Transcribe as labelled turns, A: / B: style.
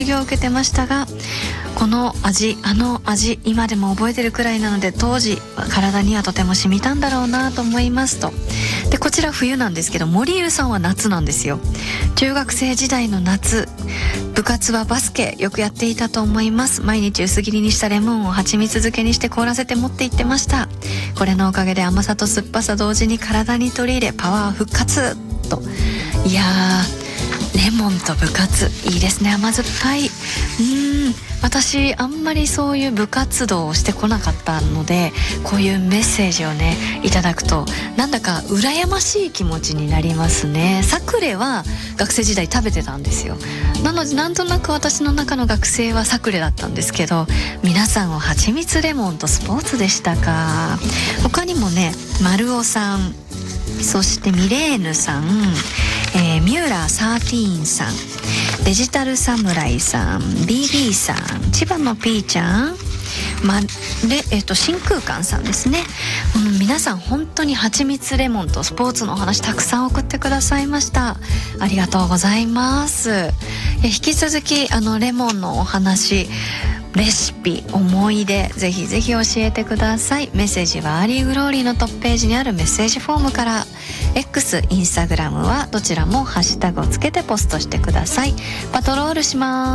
A: 授業を受けてましたが、この味あの味今でも覚えてるくらいなので、当時体にはとても染みたんだろうなと思いますと。でこちら冬なんですけど、森優さんは夏なんですよ。中学生時代の夏、部活はバスケよくやっていたと思います。毎日薄切りにしたレモンを蜂蜜漬けにして凍らせて持って行ってました。これのおかげで甘さと酸っぱさ同時に体に取り入れ、パワー復活と。いやー、レモンと部活いいですね。甘酸っぱい。私あんまりそういう部活動をしてこなかったので、こういうメッセージをねいただくとなんだか羨ましい気持ちになりますね。サクレは学生時代食べてたんですよ。なのでなんとなく私の中の学生はサクレだったんですけど、皆さんは蜂蜜レモンとスポーツでしたか。他にもね、丸尾さん、そしてミレーヌさん、ミューラー13さん、デジタルサムライさん、 BB さん、千葉のピーちゃん、真空管さんですね。皆さん本当に蜂蜜レモンとスポーツのお話たくさん送ってくださいました。ありがとうございます。引き続きレモンのお話、レシピ、思い出、ぜひぜひ教えてください。メッセージはアーリーグローリーのトップページにあるメッセージフォームから。 X、インスタグラムはどちらもハッシュタグをつけてポストしてください。パトロールします。